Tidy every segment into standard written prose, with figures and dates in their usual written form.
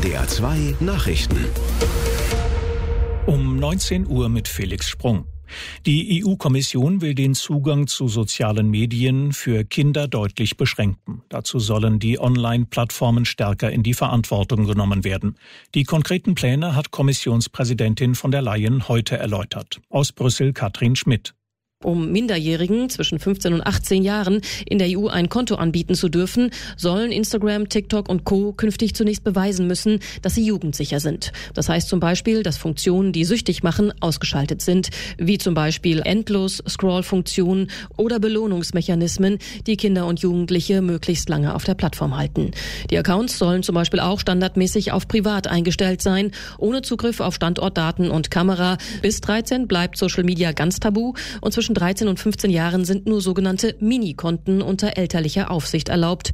NDR 2 Nachrichten. Um 19 Uhr mit Felix Sprung. Die EU-Kommission will den Zugang zu sozialen Medien für Kinder deutlich beschränken. Dazu sollen die Online-Plattformen stärker in die Verantwortung genommen werden. Die konkreten Pläne hat Kommissionspräsidentin von der Leyen heute erläutert. Aus Brüssel Katrin Schmidt. Um Minderjährigen zwischen 15 und 18 Jahren in der EU ein Konto anbieten zu dürfen, sollen Instagram, TikTok und Co. künftig zunächst beweisen müssen, dass sie jugendsicher sind. Das heißt zum Beispiel, dass Funktionen, die süchtig machen, ausgeschaltet sind, wie zum Beispiel Endlos-Scroll-Funktionen oder Belohnungsmechanismen, die Kinder und Jugendliche möglichst lange auf der Plattform halten. Die Accounts sollen zum Beispiel auch standardmäßig auf privat eingestellt sein, ohne Zugriff auf Standortdaten und Kamera. Bis 13 bleibt Social Media ganz tabu und zwischen 13 und 15 Jahren sind nur sogenannte Mini-Konten unter elterlicher Aufsicht erlaubt.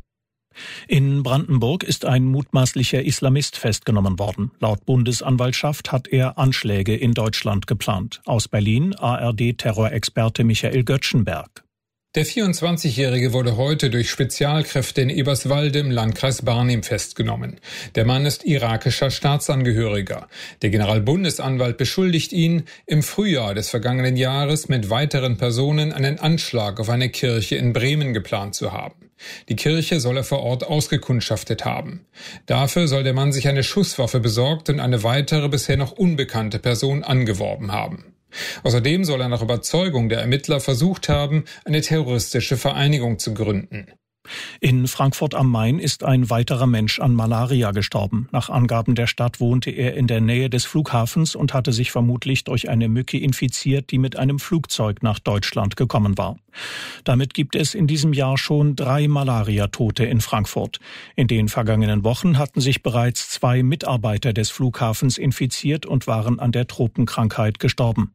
In Brandenburg ist ein mutmaßlicher Islamist festgenommen worden. Laut Bundesanwaltschaft hat er Anschläge in Deutschland geplant. Aus Berlin ARD-Terrorexperte Michael Göttschenberg. Der 24-Jährige wurde heute durch Spezialkräfte in Eberswalde im Landkreis Barnim festgenommen. Der Mann ist irakischer Staatsangehöriger. Der Generalbundesanwalt beschuldigt ihn, im Frühjahr des vergangenen Jahres mit weiteren Personen einen Anschlag auf eine Kirche in Bremen geplant zu haben. Die Kirche soll er vor Ort ausgekundschaftet haben. Dafür soll der Mann sich eine Schusswaffe besorgt und eine weitere bisher noch unbekannte Person angeworben haben. Außerdem soll er nach Überzeugung der Ermittler versucht haben, eine terroristische Vereinigung zu gründen. In Frankfurt am Main ist ein weiterer Mensch an Malaria gestorben. Nach Angaben der Stadt wohnte er in der Nähe des Flughafens und hatte sich vermutlich durch eine Mücke infiziert, die mit einem Flugzeug nach Deutschland gekommen war. Damit gibt es in diesem Jahr schon 3 Malaria-Tote in Frankfurt. In den vergangenen Wochen hatten sich bereits 2 Mitarbeiter des Flughafens infiziert und waren an der Tropenkrankheit gestorben.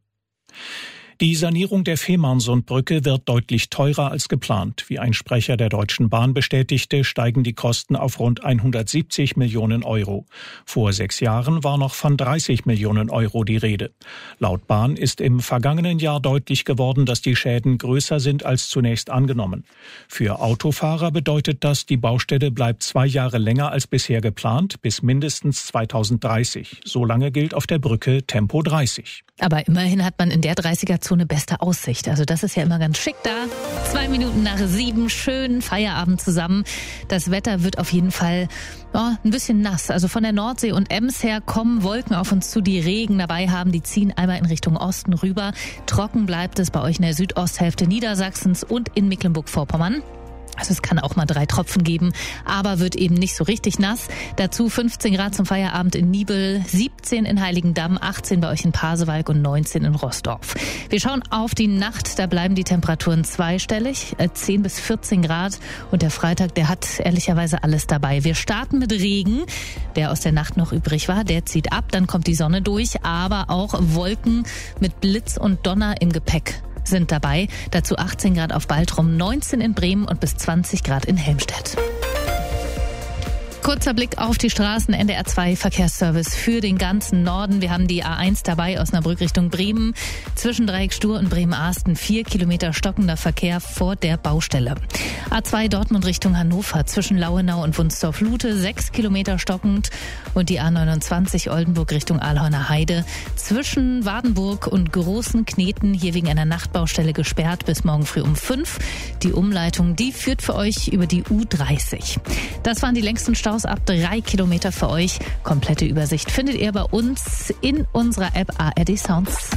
Die Sanierung der Fehmarnsundbrücke wird deutlich teurer als geplant. Wie ein Sprecher der Deutschen Bahn bestätigte, steigen die Kosten auf rund 170 Millionen Euro. Vor 6 Jahren war noch von 30 Millionen Euro die Rede. Laut Bahn ist im vergangenen Jahr deutlich geworden, dass die Schäden größer sind als zunächst angenommen. Für Autofahrer bedeutet das, die Baustelle bleibt 2 Jahre länger als bisher geplant, bis mindestens 2030. So lange gilt auf der Brücke Tempo 30. Aber immerhin hat man in der 30er-Zone beste Aussicht. Also das ist ja immer ganz schick da. 2 Minuten nach 7, schönen Feierabend zusammen. Das Wetter wird auf jeden Fall ein bisschen nass. Also von der Nordsee und Ems her kommen Wolken auf uns zu, die Regen dabei haben. Die ziehen einmal in Richtung Osten rüber. Trocken bleibt es bei euch in der Südosthälfte Niedersachsens und in Mecklenburg-Vorpommern. Also es kann auch mal 3 Tropfen geben, aber wird eben nicht so richtig nass. Dazu 15 Grad zum Feierabend in Nibel, 17 in Heiligendamm, 18 bei euch in Pasewalk und 19 in Roßdorf. Wir schauen auf die Nacht, da bleiben die Temperaturen zweistellig, 10 bis 14 Grad. Und der Freitag, der hat ehrlicherweise alles dabei. Wir starten mit Regen, der aus der Nacht noch übrig war, der zieht ab, dann kommt die Sonne durch, aber auch Wolken mit Blitz und Donner im Gepäck sind dabei. Dazu 18 Grad auf Baltrum, 19 in Bremen und bis 20 Grad in Helmstedt. Kurzer Blick auf die Straßen, NDR 2 Verkehrsservice für den ganzen Norden. Wir haben die A1 dabei, Osnabrück Richtung Bremen. Zwischen Dreieck Stur und Bremen-Arsten 4 Kilometer stockender Verkehr vor der Baustelle. A2 Dortmund Richtung Hannover zwischen Lauenau und Wunsdorf-Lute 6 Kilometer stockend. Und die A29 Oldenburg Richtung Aalhorner Heide zwischen Wardenburg und Großen Kneten hier wegen einer Nachtbaustelle gesperrt bis morgen früh um 5. Die Umleitung, die führt für euch über die U30. Das waren die längsten Staus ab 3 Kilometer für euch. Komplette Übersicht findet ihr bei uns in unserer App ARD Sounds.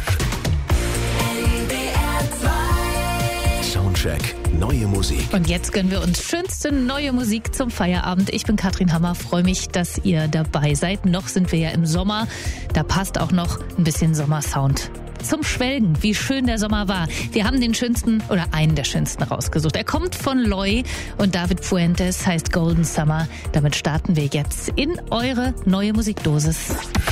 Soundcheck, neue Musik. Und jetzt gönnen wir uns schönste neue Musik zum Feierabend. Ich bin Katrin Hammer, freue mich, dass ihr dabei seid. Noch sind wir ja im Sommer, da passt auch noch ein bisschen Sommersound zum Schwelgen, wie schön der Sommer war. Wir haben den schönsten oder einen der schönsten rausgesucht. Er kommt von Loy und David Fuentes, heißt Golden Summer. Damit starten wir jetzt in eure neue Musikdosis.